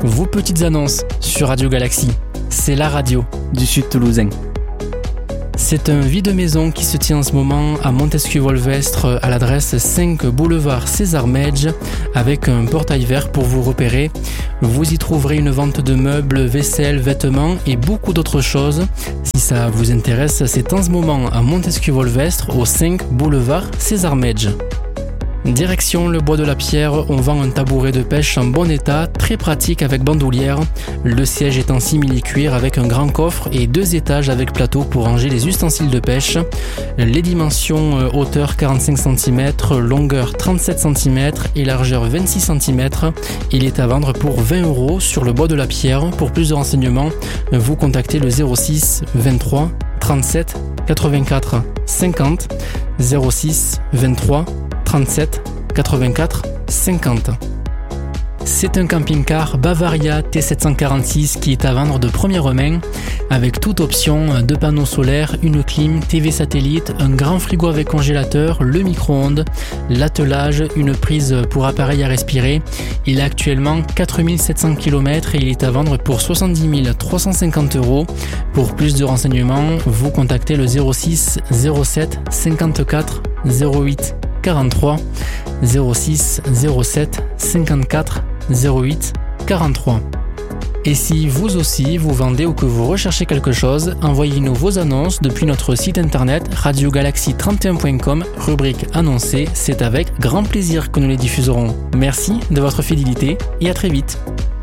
vos petites annonces sur Radio Galaxy. C'est la radio du Sud Toulousain. C'est un vide maison qui se tient en ce moment à Montesquieu-Volvestre à l'adresse 5 boulevard César Medge avec un portail vert pour vous repérer. Vous y trouverez une vente de meubles, vaisselle, vêtements et beaucoup d'autres choses. Si ça vous intéresse, c'est en ce moment à Montesquieu-Volvestre au 5 boulevard César Medge. Direction le bois de la Pierre, on vend un tabouret de pêche en bon état, très pratique avec bandoulière. Le siège est en simili-cuir avec un grand coffre et 2 étages avec plateau pour ranger les ustensiles de pêche. Les dimensions hauteur 45 cm, longueur 37 cm et largeur 26 cm. Il est à vendre pour 20 € sur le bois de la Pierre. Pour plus de renseignements, vous contactez le 06 23 37 84 50 06 23 37 84 50. C'est un camping-car Bavaria T746 qui est à vendre de première main avec toute option, 2 panneaux solaires, une clim, TV satellite, un grand frigo avec congélateur, le micro-ondes, l'attelage, une prise pour appareil à respirer. Il a actuellement 4700 km et il est à vendre pour 70 350 €. Pour plus de renseignements, vous contactez le 06 07 54 08 43 06 07 54 08 43. Et si vous aussi vous vendez ou que vous recherchez quelque chose, envoyez-nous vos annonces depuis notre site internet radiogalaxy31.com, rubrique annoncée. C'est avec grand plaisir que nous les diffuserons. Merci de votre fidélité et à très vite.